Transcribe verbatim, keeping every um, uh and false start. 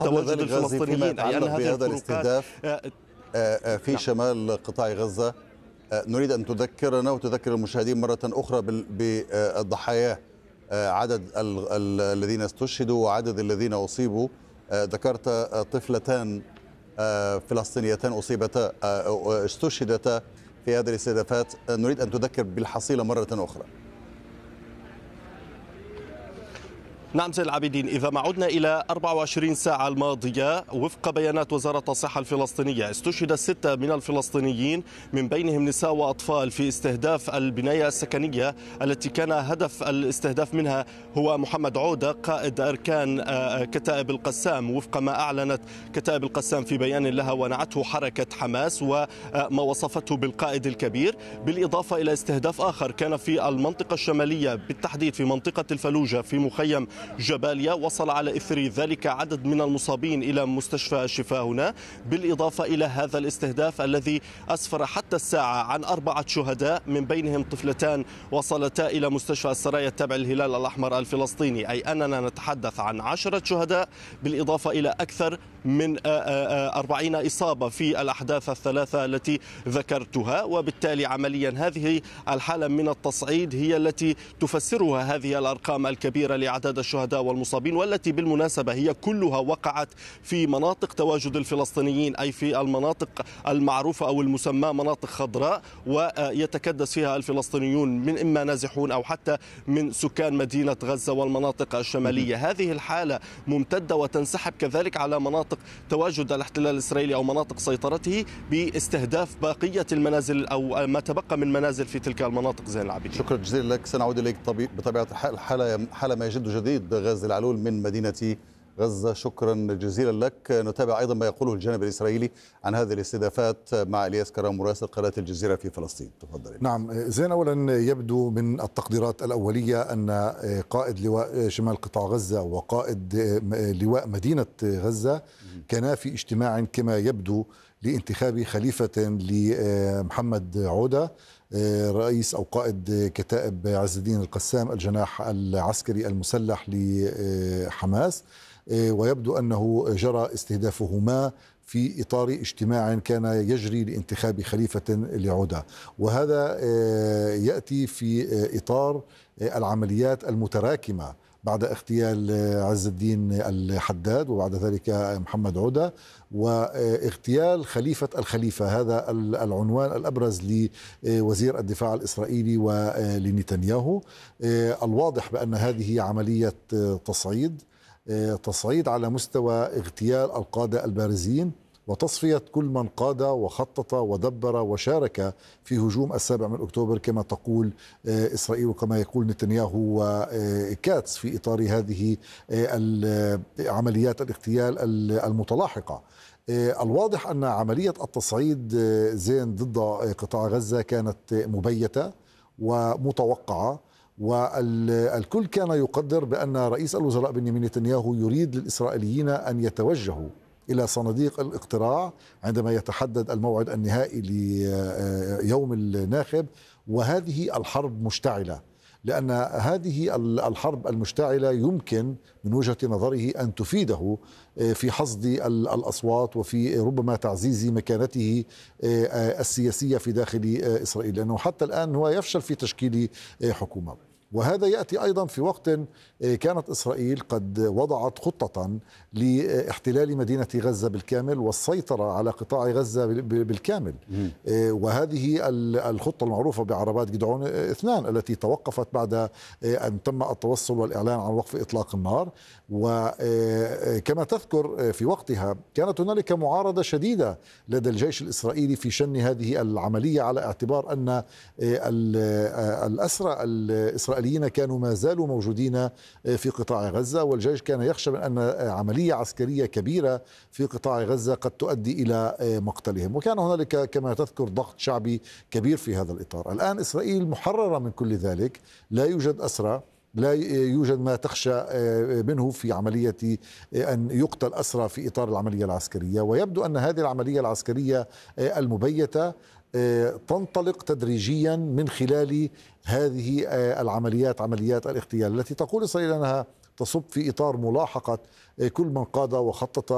تواجد الفلسطينيين، أي أن هذا الاستهداف في شمال قطاع غزة نريد أن تذكرنا وتذكر المشاهدين مرة أخرى بالضحايا، عدد الذين استشهدوا وعدد الذين أصيبوا. ذكرت طفلتان فلسطينيتان أصيبتا استشهدتا في هذه الاستهدافات، نريد أن تذكر بالحصيلة مرة أخرى. نعم سيد العابدين، إذا ما عدنا إلى أربع وعشرين ساعة الماضية وفق بيانات وزارة الصحة الفلسطينية استشهد ستة من الفلسطينيين من بينهم نساء وأطفال في استهداف البناية السكنية التي كان هدف الاستهداف منها هو محمد عودة قائد أركان كتائب القسام، وفق ما أعلنت كتائب القسام في بيان لها ونعته حركة حماس وما وصفته بالقائد الكبير، بالإضافة إلى استهداف آخر كان في المنطقة الشمالية بالتحديد في منطقة الفلوجة في مخيم جباليا. وصل على إثر ذلك عدد من المصابين إلى مستشفى الشفاء هنا، بالإضافة إلى هذا الاستهداف الذي أسفر حتى الساعة عن أربعة شهداء من بينهم طفلتان وصلتا إلى مستشفى السرايا التابع للهلال الأحمر الفلسطيني، أي أننا نتحدث عن عشرة شهداء بالإضافة إلى أكثر من أربعين إصابة في الأحداث الثلاثة التي ذكرتها. وبالتالي عمليا هذه الحالة من التصعيد هي التي تفسرها هذه الأرقام الكبيرة لعدد الشهداء والمصابين، والتي بالمناسبة هي كلها وقعت في مناطق تواجد الفلسطينيين، أي في المناطق المعروفة أو المسمى مناطق خضراء ويتكدس فيها الفلسطينيون من إما نازحون أو حتى من سكان مدينة غزة والمناطق الشمالية. هذه الحالة ممتدة وتنسحب كذلك على مناطق تواجد الاحتلال الإسرائيلي أو مناطق سيطرته باستهداف بقية المنازل أو ما تبقى من منازل في تلك المناطق. زين العابدين، شكرا جزيلا لك. سنعود إليك بطبيعة الحال. حالة حالة ما يجد جديد. غازي العلول من مدينة غزة، شكرا جزيلا لك. نتابع أيضا ما يقوله الجانب الإسرائيلي عن هذه الاستهدافات مع إلياس كرام مراسل قناة الجزيرة في فلسطين. تفضل. نعم زين، أولا يبدو من التقديرات الأولية أن قائد لواء شمال قطاع غزة وقائد لواء مدينة غزة كانا في اجتماع كما يبدو لانتخاب خليفة لمحمد عودة رئيس أو قائد كتائب عز الدين القسام الجناح العسكري المسلح لحماس، ويبدو أنه جرى استهدافهما في إطار اجتماع كان يجري لانتخاب خليفة لعودة، وهذا يأتي في إطار العمليات المتراكمة بعد اغتيال عز الدين الحداد وبعد ذلك محمد عودة واغتيال خليفة الخليفة. هذا العنوان الأبرز لوزير الدفاع الإسرائيلي ولنتنياهو. الواضح بأن هذه عملية تصعيد تصعيد على مستوى اغتيال القادة البارزين وتصفية كل من قاد وخطط ودبر وشارك في هجوم السابع من أكتوبر كما تقول إسرائيل وكما يقول نتنياهو وكاتس في إطار هذه عمليات الاغتيال المتلاحقة. الواضح أن عملية التصعيد زين ضد قطاع غزة كانت مبيتة ومتوقعة، والكل كان يقدر بأن رئيس الوزراء بنيامين نتنياهو يريد للإسرائيليين أن يتوجهوا إلى صناديق الاقتراع عندما يتحدد الموعد النهائي ليوم الناخب، وهذه الحرب مشتعلة، لأن هذه الحرب المشتعلة يمكن من وجهة نظره أن تفيده في حصد الأصوات وفي ربما تعزيز مكانته السياسية في داخل إسرائيل، لأنه حتى الآن هو يفشل في تشكيل حكومة. وهذا يأتي أيضا في وقت كانت إسرائيل قد وضعت خطة لاحتلال مدينة غزة بالكامل والسيطرة على قطاع غزة بالكامل، وهذه الخطة المعروفة بعربات جدعون اثنان التي توقفت بعد أن تم التوصل والإعلان عن وقف إطلاق النار. وكما تذكر في وقتها كانت هنالك معارضة شديدة لدى الجيش الإسرائيلي في شن هذه العملية على اعتبار أن الأسرى الإسرائيليين كانوا ما زالوا موجودين في قطاع غزة، والجيش كان يخشى من أن عملية عسكرية كبيرة في قطاع غزة قد تؤدي إلى مقتلهم، وكان هنالك كما تذكر ضغط شعبي كبير في هذا الإطار. الآن إسرائيل محررة من كل ذلك، لا يوجد أسرى، لا يوجد ما تخشى منه في عملية أن يقتل أسرى في إطار العملية العسكرية، ويبدو أن هذه العملية العسكرية المبيتة تنطلق تدريجيا من خلال هذه العمليات، عمليات الاغتيال التي تقول إسرائيل أنها تصب في إطار ملاحقة كل من قاد وخطط